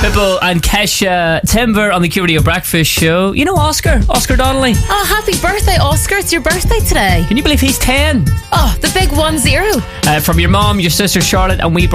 Pitbull and Kesha, Timber on the Q Radio Breakfast Show. You know Oscar Donnelly. Oh, happy birthday, Oscar. It's your birthday today. Can you believe he's 10? Oh, the big 10. From your mom, your sister Charlotte, and we